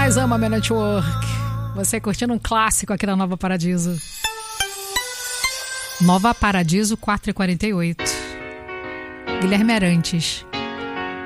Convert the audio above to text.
mais ama Man at Work. Você curtindo um clássico aqui da Nova Paradiso. Nova Paradiso 4h48. Guilherme Arantes.